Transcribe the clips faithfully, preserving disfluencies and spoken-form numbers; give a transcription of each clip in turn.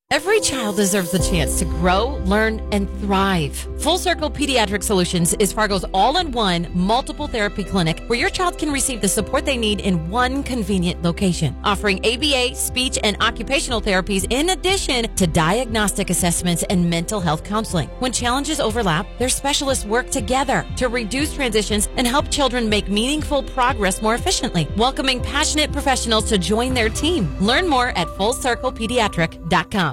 Every child deserves the chance to grow, learn, and thrive. Full Circle Pediatric Solutions is Fargo's all-in-one multiple therapy clinic where your child can receive the support they need in one convenient location, offering A B A, speech, and occupational therapies in addition to diagnostic assessments and mental health counseling. When challenges overlap, their specialists work together to reduce transitions and help children make meaningful progress more efficiently, welcoming passionate professionals to join their team. Learn more at full circle pediatric dot com.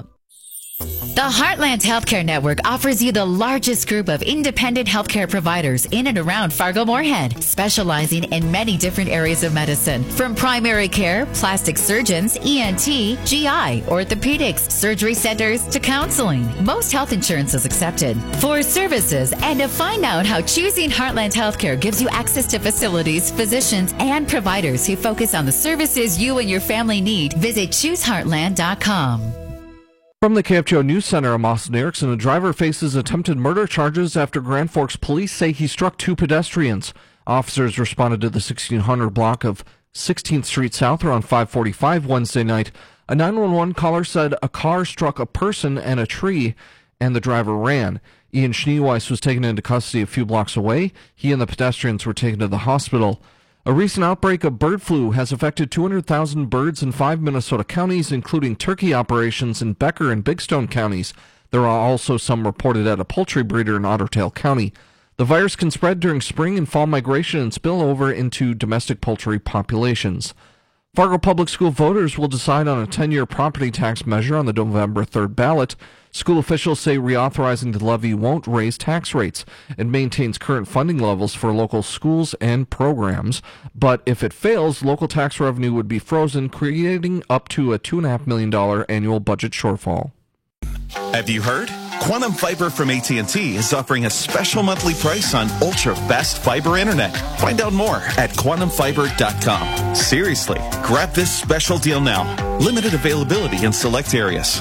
The Heartland Healthcare Network offers you the largest group of independent healthcare providers in and around Fargo-Moorhead, specializing in many different areas of medicine, from primary care, plastic surgeons, E N T, G I, orthopedics, surgery centers, to counseling. Most health insurance is accepted. For services and to find out how choosing Heartland Healthcare gives you access to facilities, physicians, and providers who focus on the services you and your family need, visit choose heartland dot com. From the K F G O News Center, I'm Austin Erickson. A driver faces attempted murder charges after Grand Forks police say he struck two pedestrians. Officers responded to the sixteen hundred block of sixteenth Street South around five forty-five Wednesday night. A nine one one caller said a car struck a person and a tree, and the driver ran. Ian Schneeweiss was taken into custody a few blocks away. He and the pedestrians were taken to the hospital. A recent outbreak of bird flu has affected two hundred thousand birds in five Minnesota counties, including turkey operations in Becker and Big Stone counties. There are also some reported at a poultry breeder in Otter Tail County. The virus can spread during spring and fall migration and spill over into domestic poultry populations. Fargo Public School voters will decide on a ten-year property tax measure on the November third ballot. School officials say reauthorizing the levy won't raise tax rates. It maintains current funding levels for local schools and programs. But if it fails, local tax revenue would be frozen, creating up to a two point five million dollars annual budget shortfall. Have you heard? Quantum Fiber from A T and T is offering a special monthly price on ultra-fast fiber internet. Find out more at quantum fiber dot com. Seriously, grab this special deal now. Limited availability in select areas.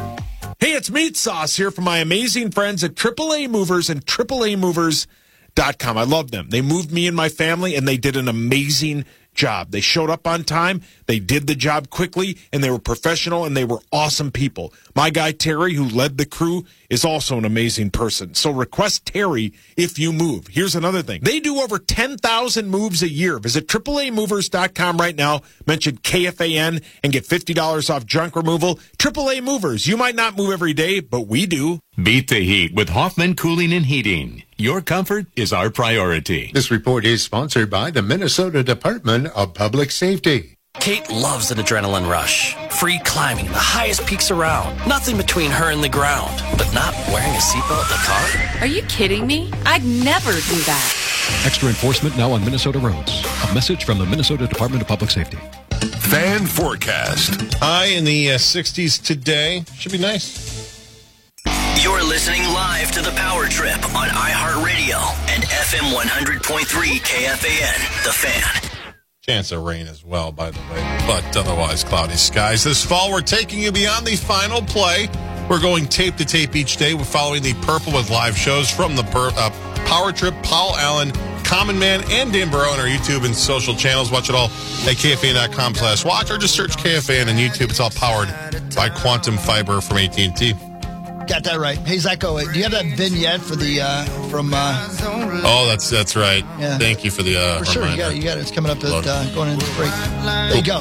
Hey, it's Meat Sauce here from my amazing friends at triple A Movers and triple A movers dot com. I love them. They moved me and my family, and they did an amazing job. They showed up on time, they did the job quickly, and they were professional, and they were awesome people. My guy Terry, who led the crew, is also an amazing person. So request Terry if you move. Here's another thing. They do over ten thousand moves a year. Visit triple A movers dot com right now. Mention K F A N and get fifty dollars off junk removal. triple A Movers. You might not move every day, but we do. Beat the heat with Hoffman Cooling and Heating. Your comfort is our priority. This report is sponsored by the Minnesota Department of Public Safety. Kate loves an adrenaline rush. Free climbing the highest peaks around. Nothing between her and the ground. But not wearing a seatbelt in the car? Are you kidding me? I'd never do that. Extra enforcement now on Minnesota roads. A message from the Minnesota Department of Public Safety. Fan forecast. High in the uh, sixties today. Should be nice. You're listening live to The Power Trip on iHeartRadio and F M one hundred point three K F A N, The Fan. Chance of rain as well, by the way, but otherwise cloudy skies. This fall, we're taking you beyond the final play. We're going tape to tape each day. We're following the Purple with live shows from the per, uh, Power Trip. Paul Allen, Common Man, and Dan Burrow on our YouTube and social channels. Watch it all at K F A N dot com slash watch, or just search K F A N on YouTube. It's all powered by Quantum Fiber from A T and T. Got that right. Hey, Zacho, do you have that vignette for the, uh, from, uh... Oh, that's that's right. Yeah. Thank you for the, uh, For sure, you got it. You got it. It's coming up at, uh, going into the break. There you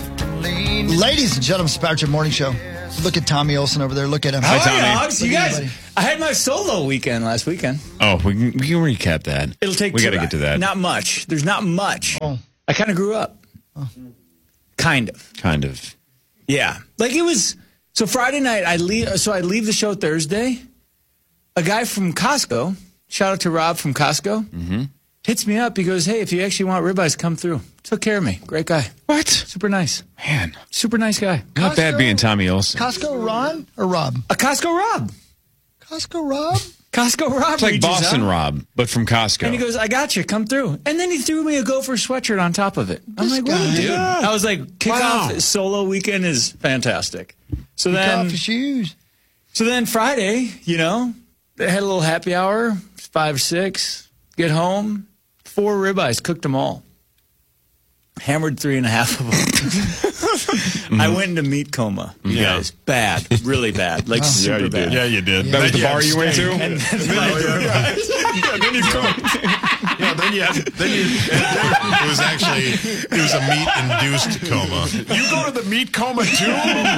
go. Ladies and gentlemen, it's the Power Trip Morning Show. Look at Tommy Olson over there. Look at him. Hi, Tommy. Dogs. You guys, I had my solo weekend last weekend. Oh, we can, we can recap that. It'll take We two got to hours. get to that. Not much. There's not much. Oh. I kind of grew up. Oh. Kind of. Kind of. Yeah. Like it was... So Friday night, I leave. So I leave the show Thursday. A guy from Costco, shout out to Rob from Costco, mm-hmm. hits me up. He goes, "Hey, if you actually want ribeyes, come through." Took care of me. Great guy. What? Super nice. Man. Super nice guy. Not Costco? bad being Tommy Olson. Costco Ron or Rob? A Costco Rob. Costco Rob? Costco Rob. It's like reaches Boston out, Rob, but from Costco. And he goes, "I got you. Come through." And then he threw me a Gopher sweatshirt on top of it. I'm This like, "What, guy. dude?" Yeah. I was like, "Kick Wow. off solo weekend is fantastic." So Kick then, off your shoes. so then Friday, you know, they had a little happy hour, five, six, get home, four ribeyes, cooked them all. Hammered three and a half of them. I went into meat coma, you Yeah. guys. Bad. Really bad. Like, super yeah, you bad. did. Yeah, you did. That was the Then bar had you went steak. to? And then, yeah, then you come. Yeah, then you had, then you. It was actually it was a meat-induced coma. You go to the meat coma too?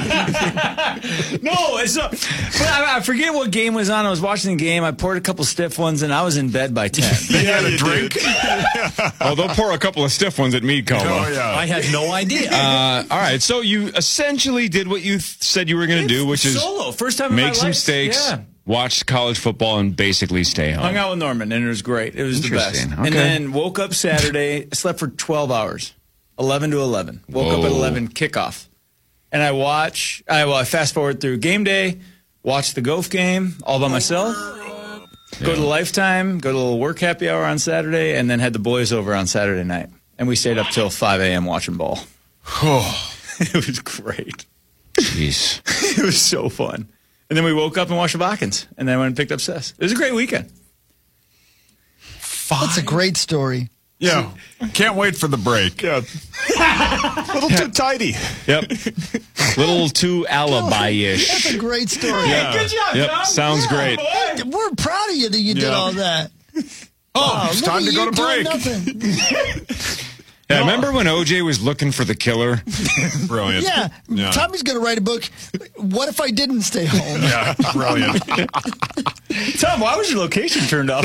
no, it's not. But I, I forget what game was on. I was watching the game. I poured a couple stiff ones, and I was in bed by ten. Then you had a drink. Oh, they'll pour a couple of stiff ones at meat coma. Oh yeah. I had no idea. Uh, all right, so you essentially did what you th- said you were going to do, which is solo. First time in make my some life. steaks, Yeah. watch college football, and basically stay home. Hung out with Norman, and it was great. It was the best. Interesting. And Okay. then woke up Saturday, slept for twelve hours, eleven to eleven. Woke up Whoa. at eleven, kickoff. And I watch, I, well, I fast forward through game day, watch the golf game all by myself, go to Lifetime, go to a little work happy hour on Saturday, and then had the boys over on Saturday night. And we stayed up till five a.m. watching ball. It was great. Jeez. It was so fun. And then we woke up and watched the Balkans, and then I went and picked up Sess. It was a great weekend. That's a great story. Yeah. Can't wait for the break. Yeah. A little too tidy. Yep. Little too alibi-ish. That's a great story. Yeah. Good job, Yep. Tom. Sounds great. We're proud of you that you did Yeah. all that. Oh, Wow, it's look time at to go you to doing break. nothing. Yeah, remember when O J was looking for the killer? Brilliant. Yeah, Yeah. Tommy's going to write a book. What if I didn't stay home? Yeah, brilliant. Tom, why was your location turned off?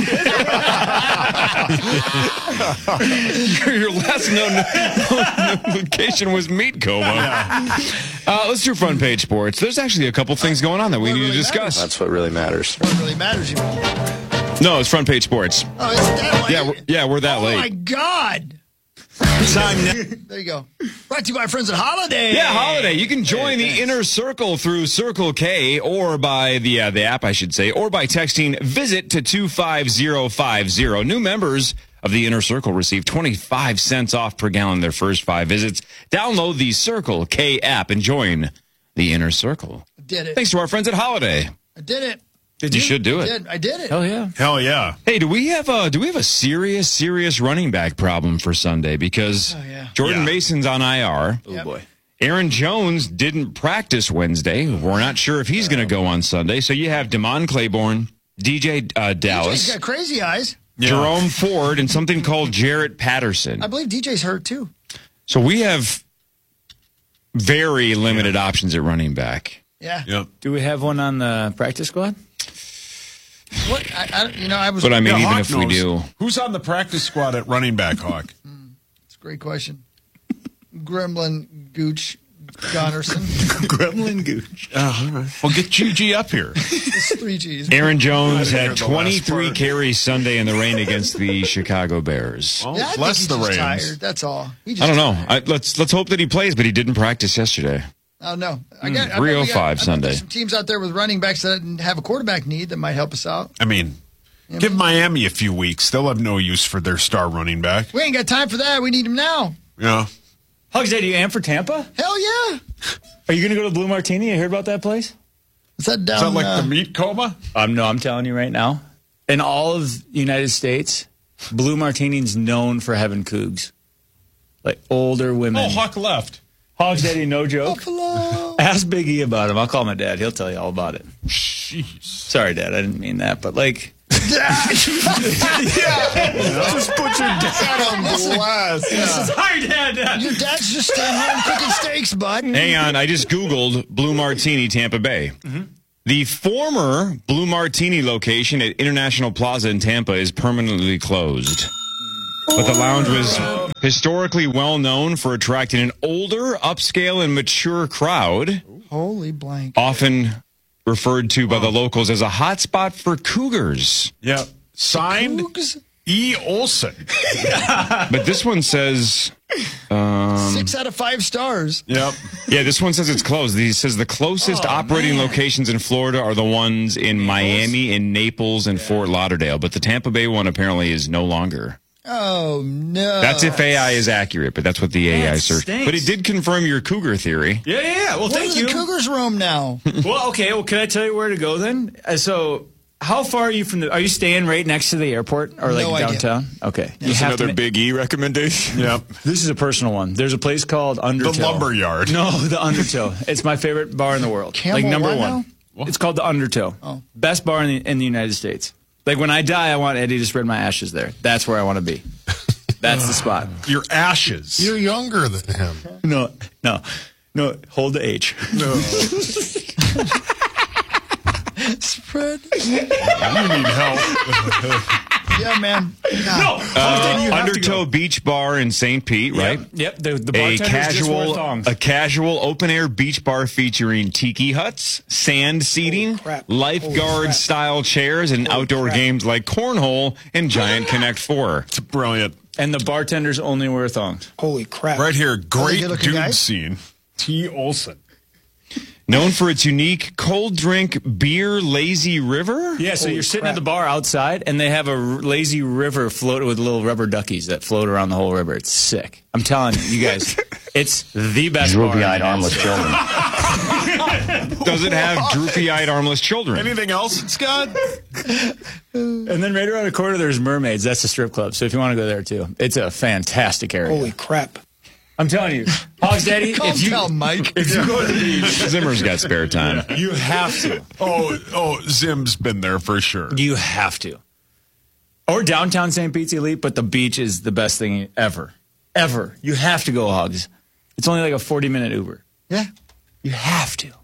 your, your last known location was meat coma. Uh, let's do front page sports. There's actually a couple things going on that we What need really to discuss. That's what really matters. What really matters, you mean? No, it's front page sports. Oh, it's that late? Yeah, we're, yeah, we're that Oh, late. my God. Time now. There you go. Brought to you by our friends at Holiday. Yeah, Holiday. You can join Hey, the Inner Circle through Circle K or by the uh, the app, I should say, or by texting VISIT to two five zero five zero. New members of the Inner Circle receive twenty-five cents off per gallon their first five visits. Download the Circle K app and join the Inner Circle. I did it. Thanks to our friends at Holiday. I did it. Did you, you should do I it. did. I did it. Hell yeah. Hell yeah. Hey, do we have a do we have a serious serious running back problem for Sunday? Because Oh, yeah. Jordan Yeah. Mason's on I R. Oh, Yep. boy. Aaron Jones didn't practice Wednesday. We're not sure if he's going to go on Sunday. So you have Damon Claiborne, D J uh, Dallas, He's got crazy eyes. Yeah. Jerome Ford, and something called Jarrett Patterson. I believe D J's hurt, too. So we have very limited options at running back. Yeah. Yep. Do we have one on the practice squad? What? I, I, you know, I was. But I mean, Yeah, even Hawk if we knows. do, Who's on the practice squad at running back, Hawk? It's a great question. Gremlin Gooch Gonnerson. Gremlin Gooch. Well, get G G up here. It's three G's. Aaron Jones I didn't hear had the last twenty-three part. carries Sunday in the rain against the Chicago Bears. Well, Yeah, I think bless he's the just Rams. tired. That's all. He just I don't know. tired. I, let's let's hope that he plays, but he didn't practice yesterday. I don't know. I got I bet three oh we got- five I bet Sunday. There's some teams out there with running backs that have a quarterback need that might help us out. I mean, give Miami a few weeks. They'll have no use for their star running back. We ain't got time for that. We need him now. Yeah. Hugs, Day, do you am for Tampa? Hell yeah. Are you going to go to Blue Martini? You heard about that place? Is that down? Is that like uh, the meat coma? Um, no, I'm telling you right now. In all of the United States, Blue Martini's known for having cougs. Like older women. Oh, Hawk left. Hogs Daddy, no joke. Buffalo. Ask Big E about him. I'll call my dad. He'll tell you all about it. Jeez. Sorry, Dad. I didn't mean that. But like, Just put your dad on blast. Yeah. sorry, Dad. Dad. Your dad's just staying home cooking steaks, bud. Hang on, I just Googled Blue Martini Tampa Bay. Mm-hmm. The former Blue Martini location at International Plaza in Tampa is permanently closed. But the lounge was historically well known for attracting an older, upscale, and mature crowd, Holy blank. often referred to by the locals as a hotspot for cougars. Yeah. Signed Cougs? E. Olson. But this one says, Six out of five stars. Yep. yeah, this one says it's closed. He says the closest Oh, operating man. locations in Florida are the ones in Miami, in Naples, and Fort Lauderdale. But the Tampa Bay one apparently is no longer. Oh, no. That's if A I is accurate, but that's what the A I That search. stinks. But it did confirm your cougar theory. Yeah, yeah, yeah. Well, Where thank do you. the Cougars roam now? Well, okay. Well, can I tell you where to go then? Uh, So How far are you from the? Are you staying right next to the airport or like No idea. downtown? Okay. That's another ma- Big E recommendation. Yep. This is a personal one. There's a place called Undertow. The Lumber Yard. No, the Undertow. It's my favorite bar in the world. Camel like number what one. now? What? It's called the Undertow. Oh. Best bar in the, in the United States. Like when I die, I want Eddie to spread my ashes there. That's where I want to be. That's the spot. Your ashes. You're younger than him. No, no, no. Hold the H. No. Spread. You need help. Yeah, man. No. Uh, Undertow Beach Bar in Saint Pete, right? Yep. yep. The, the A bartender's just wear casual, thongs. a casual open-air beach bar featuring tiki huts, sand seating, lifeguard-style chairs, and outdoor games like cornhole and Giant Connect Four. It's brilliant. And the bartenders only wear thongs. Holy crap. Right here, great good-looking dude guys? scene. T. Olson. Known for its unique cold drink beer lazy river? Yeah, so Holy you're sitting crap. at the bar outside, and they have a r- lazy river floated with little rubber duckies that float around the whole river. It's sick. I'm telling you, you guys, it's the best bar. Droopy-eyed, armless children. Does it have droopy-eyed armless children? Anything else, Scott? And then right around the corner, there's Mermaids. That's a strip club. So if you want to go there, too, it's a fantastic area. Holy crap. I'm telling you, Hogs Daddy, Calm if you, down, Mike. if you go to the beach, Zimmer's got spare time. you have to. Oh, oh, Zim's been there for sure. You have to. Or downtown Saint Pete's elite, but the beach is the best thing ever. Ever. You have to go, Hogs. It's only like a forty-minute Uber. Yeah. You have to.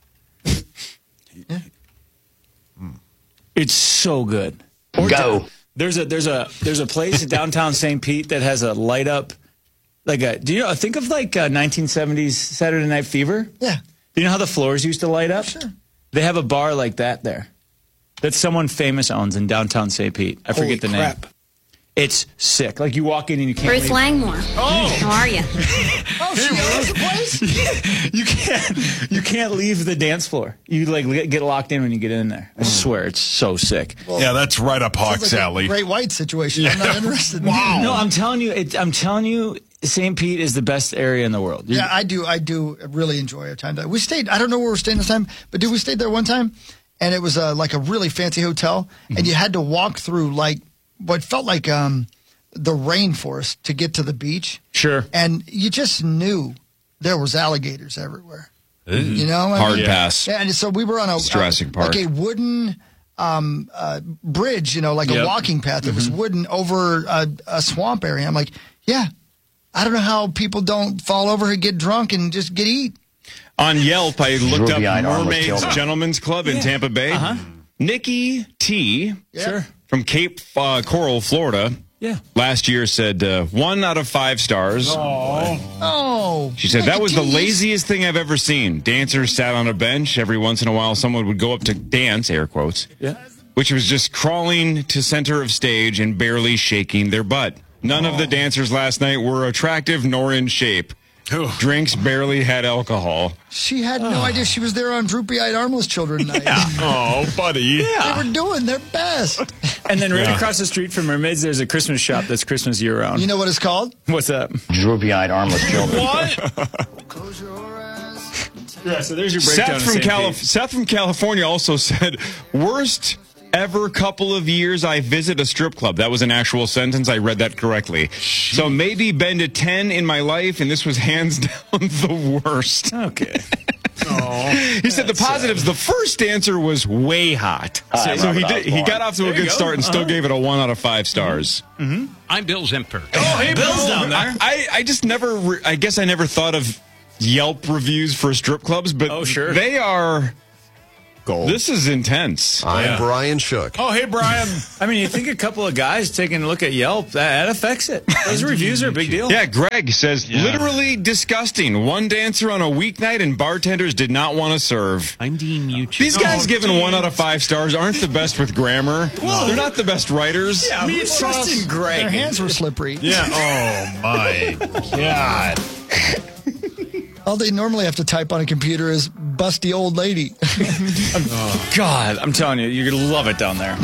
It's so good. Or Go. da- there's a there's a there's a place in downtown Saint Pete that has a light up, like a. Do you know? Think of like a nineteen seventies Saturday Night Fever. Yeah. Do you know how the floors used to light up? Sure. They have a bar like that there, that someone famous owns in downtown Saint Pete. I Holy forget the crap. name. It's sick. Like you walk in and you can't. Bruce leave. Langmore. Oh. How are you? Oh, she owns the place? You can't. You can't leave the dance floor. You like get locked in when you get in there. I swear, it's so sick. Yeah, that's right up Hawks Sounds like alley. a Great White situation. I'm not interested. Wow. No, I'm telling you. It, I'm telling you. Saint Pete is the best area in the world. You're- Yeah, I do. I do really enjoy our time there. We stayed. I don't know where we're staying this time, but dude, we stayed there one time, and it was uh, like a really fancy hotel, and you had to walk through like what felt like um, the rainforest to get to the beach. Sure. And you just knew there was alligators everywhere. You know, I Hard mean, pass. Yeah, and so we were on a It's Jurassic uh, Park. like a wooden um, uh, bridge, you know, like Yep. a walking path that was wooden over a, a swamp area. I'm like, yeah. I don't know how people don't fall over and get drunk and just get eat. On Yelp, I looked up Droopy-eyed, armless Mermaids children. Gentlemen's Club in Tampa Bay. Uh-huh. Nikki T. Sure. from Cape uh, Coral, Florida. Yeah. Last year said uh, one out of five stars. Oh. She said that was the Nicodemus. laziest thing I've ever seen. Dancers sat on a bench. Every once in a while, someone would go up to dance, air quotes, Yeah. which was just crawling to center of stage and barely shaking their butt. None of the dancers last night were attractive nor in shape. Drinks barely had alcohol. She had no idea she was there on Droopy-Eyed Armless Children night. Oh, buddy. They were doing their best. And then right Yeah. across the street from Mermaids, there's a Christmas shop that's Christmas year round. You know what it's called? What's that? Droopy-eyed, armless children. Yeah, so there's your breakdown. Seth of from, Saint Calif- Pete. Seth from California also said, worst ever couple of years I visit a strip club. That was an actual sentence. I read that correctly. So maybe been to ten in my life, and this was hands down the worst. Okay. He said the positives, the first dancer was way hot. Hi, so he Robert did, he Osborne. got off to a There you good go. start and still Uh-huh. gave it a one out of five stars. I'm Bill Zimper. Oh, hey, Bill's down there. I, I, I just never, re- I guess I never thought of Yelp reviews for strip clubs, but Oh, sure. they are, Gold. this is intense. I'm Yeah. Brian Shook. Oh, hey, Brian. I mean, you think a couple of guys taking a look at Yelp, that, that affects it. Those reviews are a big deal. Yeah, Greg says, Yeah. literally disgusting. One dancer on a weeknight and bartenders did not want to serve. I'm Dean Mucci. These guys Oh, given Dean. one out of five stars aren't the best with grammar. They're not the best writers. Yeah, me and Trustin Greg. Their hands were slippery. Yeah. Oh, my God. All they normally have to type on a computer is busty old lady. God, I'm telling you, you're going to love it down there.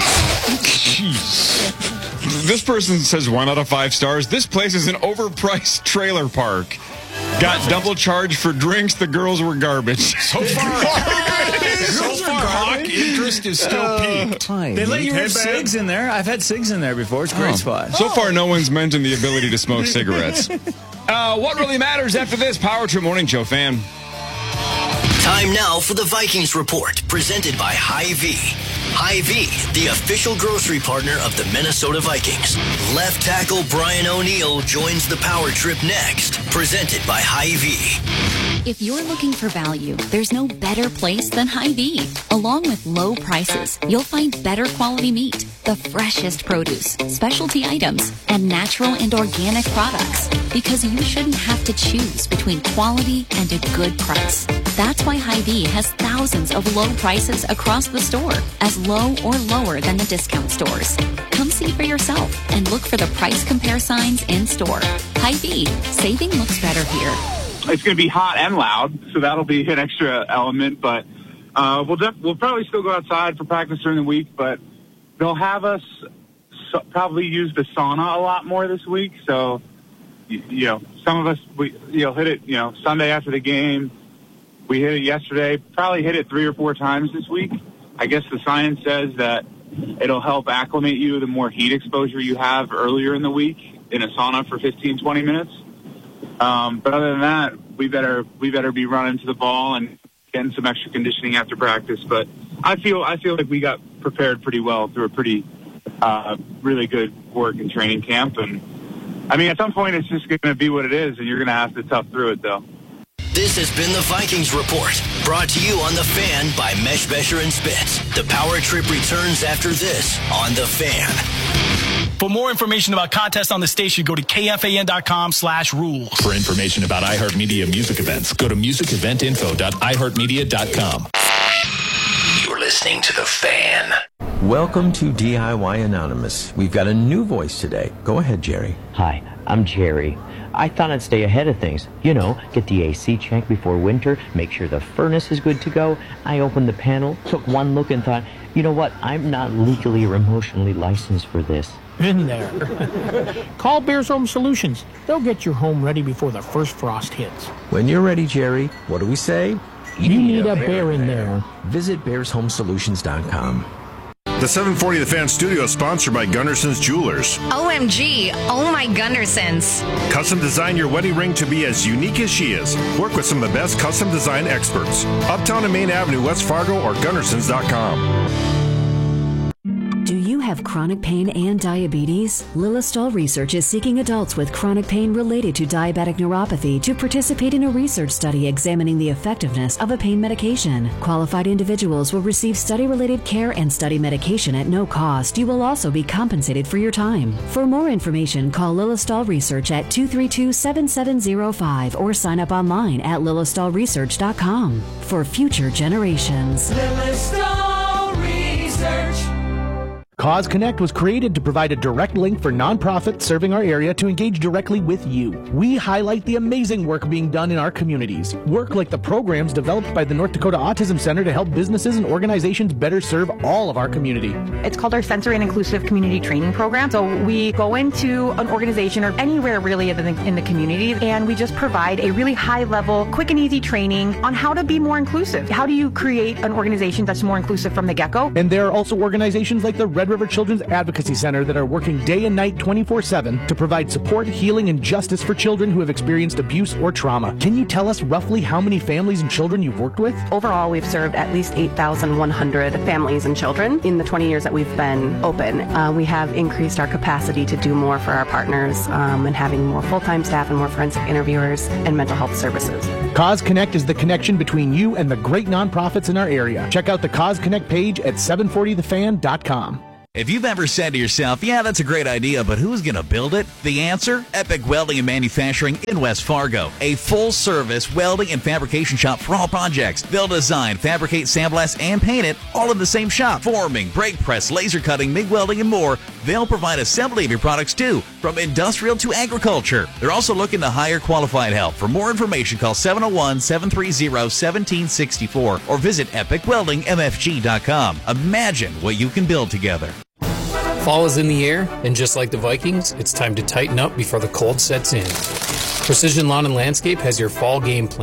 This person says one out of five stars. This place is an overpriced trailer park. Got double charged for drinks. The girls were garbage. So far. So far, Hawk interest is still Uh, peaked. They let you have cigs in there. I've had cigs in there before. It's a great Oh. spot. So far, no one's mentioned the ability to smoke cigarettes. Uh, what really matters after this Power Trip Morning Show, fan? Time now for the Vikings Report, presented by Hy-Vee. Hy-Vee, the official grocery partner of the Minnesota Vikings. Left tackle Brian O'Neill joins the Power Trip next, presented by Hy-Vee. If you're looking for value, there's no better place than Hy-Vee. Along with low prices, you'll find better quality meat, the freshest produce, specialty items, and natural and organic products. Because you shouldn't have to choose between quality and a good price. That's why Hy-Vee has thousands of low prices across the store, as low or lower than the discount stores. Come see for yourself and look for the price compare signs in store. Hy-Vee, saving looks better here. It's going to be hot and loud, so that'll be an extra element. But uh, we'll def- we'll probably still go outside for practice during the week. But they'll have us so- probably use the sauna a lot more this week. So you, you know, some of us we you know hit it you know Sunday after the game. We hit it yesterday. Probably hit it three or four times this week. I guess the science says that it'll help acclimate you the more heat exposure you have earlier in the week in a sauna for fifteen, twenty minutes. Um, but other than that, we better we better be running to the ball and getting some extra conditioning after practice. But I feel I feel like we got prepared pretty well through a pretty uh, really good work and training camp. And I mean, at some point, it's just going to be what it is, and you're going to have to tough through it, though. This has been the Vikings Report, brought to you on The Fan by Mesh Besher and Spitz. The Power Trip returns after this on The Fan. For more information about contests on the station, go to kfan.com slash rules. For information about iHeartMedia music events, go to music event info dot i heart media dot com. You're listening to The Fan. Welcome to D I Y Anonymous. We've got a new voice today. Go ahead, Jerry. Hi, I'm Jerry. I thought I'd stay ahead of things. You know, get the A C checked before winter, make sure the furnace is good to go. I opened the panel, took one look and thought, you know what, I'm not legally or emotionally licensed for this. In there. Call Bears Home Solutions. They'll get your home ready before the first frost hits. When you're ready, Jerry, what do we say? You, you need, need a, a bear, bear in there. there. Visit bears home solutions dot com. The seven forty The Fan studio is sponsored by Gunderson's Jewelers. O M G, oh my Gundersons. Custom design your wedding ring to be as unique as she is. Work with some of the best custom design experts. Uptown and Main Avenue, West Fargo, or Gundersons dot com. Do you have chronic pain and diabetes? Lilistol Research is seeking adults with chronic pain related to diabetic neuropathy to participate in a research study examining the effectiveness of a pain medication. Qualified individuals will receive study-related care and study medication at no cost. You will also be compensated for your time. For more information, call Lilistol Research at two three two, seven seven zero five or sign up online at lilistol research dot com. For future generations. Lilistol Research. Cause Connect was created to provide a direct link for nonprofits serving our area to engage directly with you. We highlight the amazing work being done in our communities. Work like the programs developed by the North Dakota Autism Center to help businesses and organizations better serve all of our community. It's called our Sensory and Inclusive Community Training Program. So we go into an organization or anywhere really in the, in the community, and we just provide a really high level, quick and easy training on how to be more inclusive. How do you create an organization that's more inclusive from the get-go? And there are also organizations like the Red River Children's Advocacy Center that are working day and night twenty-four seven to provide support, healing, and justice for children who have experienced abuse or trauma. Can you tell us roughly how many families and children you've worked with? Overall, we've served at least eight thousand one hundred families and children in the twenty years that we've been open. Uh, we have increased our capacity to do more for our partners um, and having more full-time staff and more forensic interviewers and mental health services. Cause Connect is the connection between you and the great nonprofits in our area. Check out the Cause Connect page at seven forty the fan dot com. If you've ever said to yourself, yeah, that's a great idea, but who's going to build it? The answer? Epic Welding and Manufacturing in West Fargo. A full-service welding and fabrication shop for all projects. They'll design, fabricate, sandblast, and paint it all in the same shop. Forming, brake press, laser cutting, MIG welding, and more. They'll provide assembly of your products, too, from industrial to agriculture. They're also looking to hire qualified help. For more information, call seven oh one, seven three zero, one seven six four or visit epic welding m f g dot com. Imagine what you can build together. Fall is in the air, and just like the Vikings, it's time to tighten up before the cold sets in. Precision Lawn and Landscape has your fall game plan.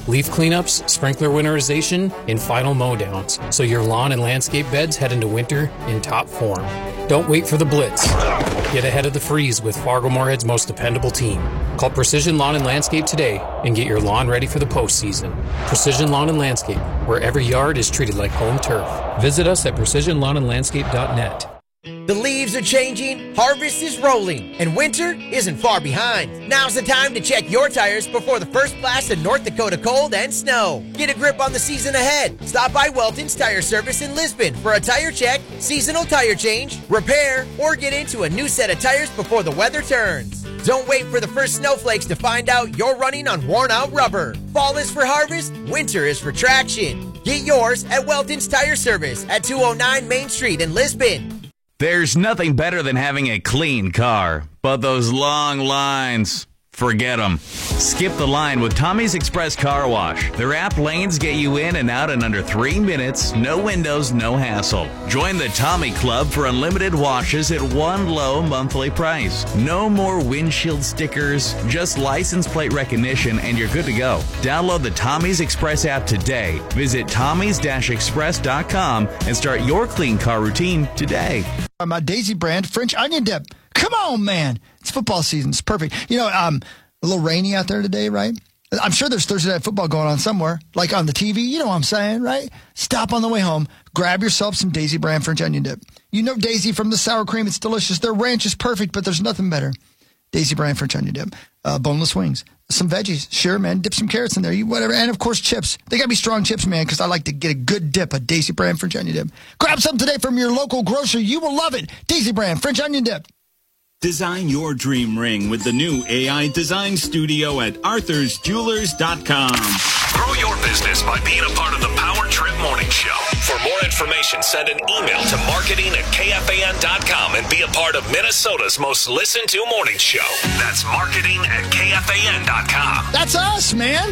leaf cleanups, sprinkler winterization, and final mow-downs, so your lawn and landscape beds head into winter in top form. Don't wait for the blitz. Get ahead of the freeze with Fargo-Moorhead's most dependable team. Call Precision Lawn and Landscape today and get your lawn ready for the postseason. Precision Lawn and Landscape, where every yard is treated like home turf. Visit us at precision lawn and landscape dot net. The leaves are changing, harvest is rolling, and winter isn't far behind. Now's the time to check your tires before the first blast of North Dakota cold and snow. Get a grip on the season ahead. Stop by Welton's Tire Service in Lisbon for a tire check, seasonal tire change, repair, or get into a new set of tires before the weather turns. Don't wait for the first snowflakes to find out you're running on worn-out rubber. Fall is for harvest, winter is for traction. Get yours at Welton's Tire Service at two oh nine Main Street in Lisbon. There's nothing better than having a clean car, but those long lines, forget them. Skip the line with Tommy's Express Car Wash. Their app lanes get you in and out in under three minutes, no windows, no hassle. Join the Tommy Club for unlimited washes at one low monthly price. No more windshield stickers, just license plate recognition, and you're good to go. Download the Tommy's Express app today. Visit tommys express dot com and start your clean car routine today. My Daisy brand French onion dip. Come on, man. It's football season. It's perfect. You know, um, a little rainy out there today, right? I'm sure there's Thursday Night Football going on somewhere, like on the T V. You know what I'm saying, right? Stop on the way home. Grab yourself some Daisy brand French onion dip. You know Daisy from the sour cream. It's delicious. Their ranch is perfect, but there's nothing better. Daisy brand French onion dip. Uh, boneless wings. Some veggies. Sure, man. Dip some carrots in there. You whatever. And, of course, chips. They got to be strong chips, man, because I like to get a good dip, a Daisy brand French onion dip. Grab some today from your local grocer. You will love it. Daisy brand French onion dip. Design your dream ring with the new A I Design Studio at arthurs jewelers dot com. Grow your business by being a part of the Power Trip Morning Show. For more information, send an email to marketing at K F A N dot com and be a part of Minnesota's most listened to morning show. That's marketing at K F A N dot com. That's us, man.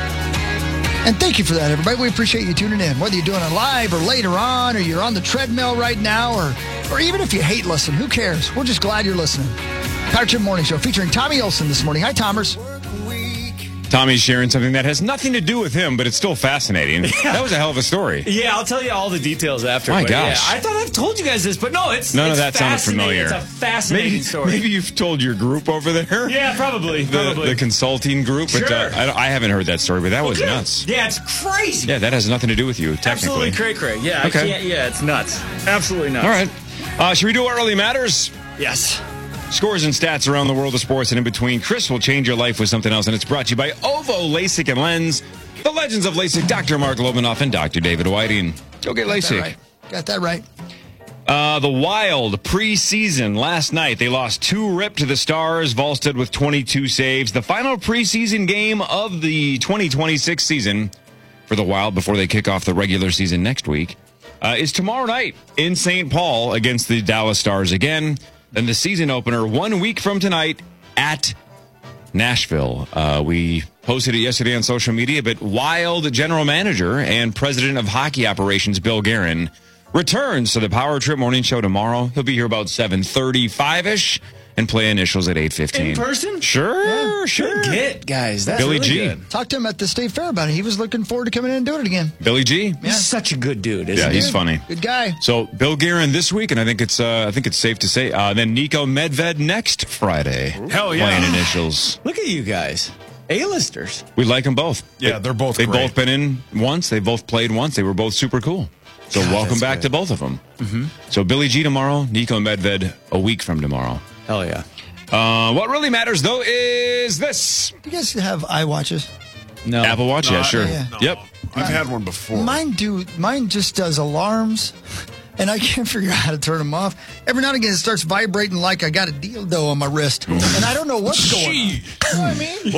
And thank you for that, everybody. We appreciate you tuning in. Whether you're doing it live or later on, or you're on the treadmill right now, or or even if you hate listening, who cares? We're just glad you're listening. Power Trip Morning Show featuring Tommy Olson this morning. Hi, Tommers. Tommy's sharing something that has nothing to do with him, but it's still fascinating. Yeah. That was a hell of a story. Yeah, I'll tell you all the details after. My but gosh. Yeah, I thought I've told you guys this, but no, it's None it's of that sounded familiar. It's a fascinating maybe, story. Maybe you've told your group over there. Yeah, probably. The, probably. the consulting group. But Sure. uh, I, I haven't heard that story, but that was Okay. nuts. Yeah, it's crazy. Yeah, that has nothing to do with you, technically. Absolutely cray cray. Yeah, Okay. I can't. Yeah, it's nuts. Absolutely nuts. All right. Uh, should we do what really matters? Yes. Scores and stats around the world of sports and in between. Chris will change your life with something else, and it's brought to you by OVO LASIK and Lens, the legends of LASIK, Doctor Mark Lobanoff and Doctor David Whiting. Go get Got that LASIK. right. Got that right. Uh, the Wild preseason last night. They lost two rip to the Stars. Volstead with twenty-two saves. The final preseason game of the twenty twenty-six season for the Wild before they kick off the regular season next week uh, is tomorrow night in Saint Paul against the Dallas Stars again. Then the season opener one week from tonight at Nashville. Uh, we posted it yesterday on social media, but Wild general manager and president of hockey operations Bill Guerin returns to the Power Trip Morning Show tomorrow. He'll be here about seven thirty-five-ish and play initials at eight fifteen. In person? Sure, Yeah. sure. Good get, guys. That's Billy really G. good. Talked to him at the State Fair about it. He was looking forward to coming in and doing it again. Billy G. He's such a good dude, isn't Yeah, he? he's funny. Good guy. So Bill Guerin this week, and I think it's uh, I think it's safe to say. Uh, then Nico Medved next Friday. Hell yeah. Playing initials. Look at you guys. A-listers. We like them both. Yeah, they're both They've great. both been in once. They both played once. They were both super cool. So God, welcome that's back good. to both of them. Mm-hmm. So Billy G tomorrow, Nico Medved a week from tomorrow. Hell yeah. Uh, what really matters, though, is this. Do you guys have iWatches? No. Apple Watch, yeah, No, sure. yeah. No. Yep. I've had one before. Mine do. Mine just does alarms, and I can't figure out how to turn them off. Every now and again, it starts vibrating like I got a dildo on my wrist, and I don't know what's going on. You know what I mean?